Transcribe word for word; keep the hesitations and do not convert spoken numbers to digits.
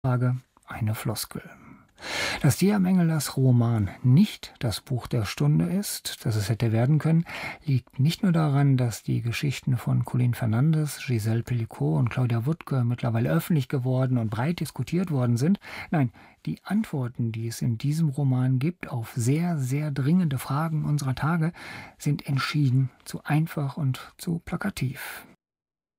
Frage eine Floskel. Dass Dia Mengelers Roman nicht das Buch der Stunde ist, das es hätte werden können, liegt nicht nur daran, dass die Geschichten von Colin Fernandes, Gisèle Pelicot und Claudia Wuttke mittlerweile öffentlich geworden und breit diskutiert worden sind. Nein, die Antworten, die es in diesem Roman gibt auf sehr, sehr dringende Fragen unserer Tage, sind entschieden zu einfach und zu plakativ.